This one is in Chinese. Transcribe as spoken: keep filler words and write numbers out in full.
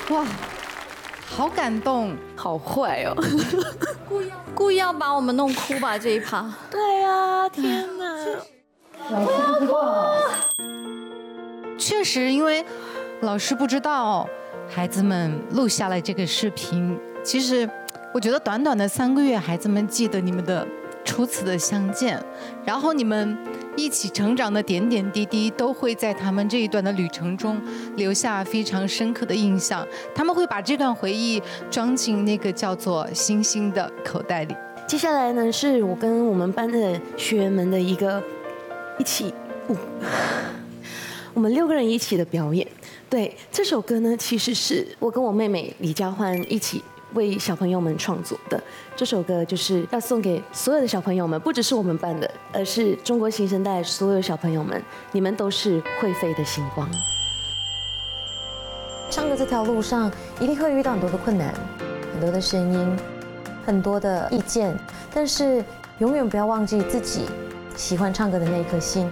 哇，好感动， 好坏哦， 故意故意要把我们弄哭吧这一趴。 对啊，天哪！ 老师不知道，确实，因为老师不知道孩子们录下了这个视频。其实，我觉得短短的三个月，孩子们记得你们的初次的相见，然后你们一起成长的点点滴滴，都会在他们这一段的旅程中留下非常深刻的印象。他们会把这段回忆装进那个叫做星星的口袋里。 接下来呢，是我跟我们班的学员们的一个一起，嗯、我们六个人一起的表演。对，这首歌呢，其实是我跟我妹妹李佳欢一起为小朋友们创作的。这首歌就是要送给所有的小朋友们，不只是我们班的，而是中国新生代所有小朋友们，你们都是会飞的星光。 唱歌这条路上一定会遇到很多的困难，很多的声音，很多的意见，但是永远不要忘记自己喜欢唱歌的那一颗心。